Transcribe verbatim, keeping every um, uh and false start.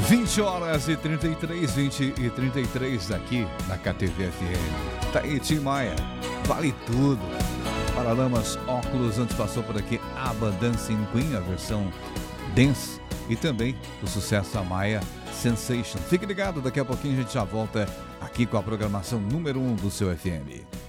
vinte horas e trinta e três, vinte e trinta e três aqui na K T V F M. Tá aí, Tim Maia, vale tudo. Paralamas Óculos, antes passou por aqui Abba Dancing Queen, a versão dance, e também o sucesso Maia Sensation. Fique ligado, daqui a pouquinho a gente já volta aqui com a programação número um do seu F M.